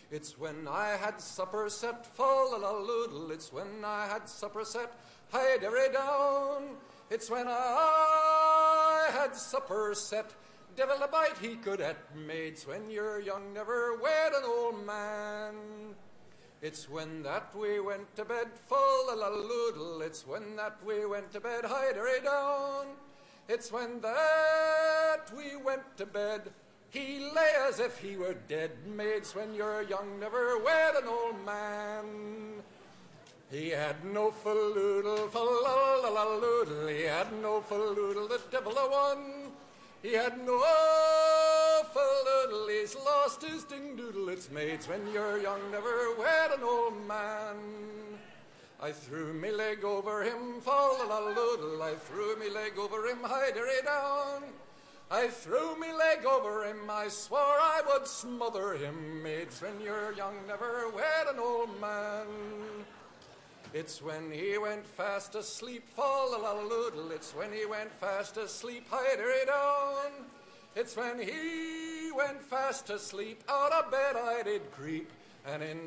It's when I had supper set, fall-a-la-loodle. It's when I had supper set, hide-a-ray-down. It's when I had supper set, devil a bite he could at maids. When you're young, never wed an old man. It's when that we went to bed, fall-a-la-loodle. It's when that we went to bed, hide-a-ray-down. It's when that we went to bed, he lay as if he were dead. Maids, when you're young, never wed an old man. He had no falloodle, fa-la-la-la-loodle. He had no falloodle, the devil a one. He had no falloodle, he's lost his ding-doodle. It's maids, when you're young, never wed an old man. I threw me leg over him, fall-a-la-loodle. I threw me leg over him, hide-a-ray-down. I threw me leg over him, I swore I would smother him. Maids, when you're young, never wed an old man. It's when he went fast asleep, fall-a-la-loodle. It's when he went fast asleep, hide-a-ray-down. It's when he went fast asleep, out of bed I did creep, and in